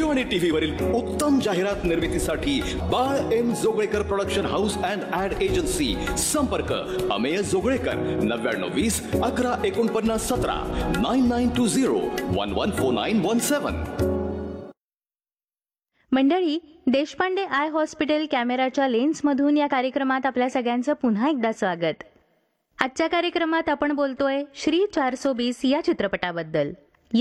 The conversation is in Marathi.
रेडिओ आणि टीव्ही वरील उत्तम जाहिरात निर्मितीसाठी बाळ M Joglekar production house and add agency. संपर्क अमेय जोगळेकर 9920 114917 9920114917. मंडळी, देशपांडे आय हॉस्पिटल कॅमेराच्या लेन्समधून या कार्यक्रमात आपल्या सगळ्यांचं पुन्हा एकदा स्वागत. आजच्या कार्यक्रमात आपण बोलतोय श्री 420 या चित्रपटाबद्दल.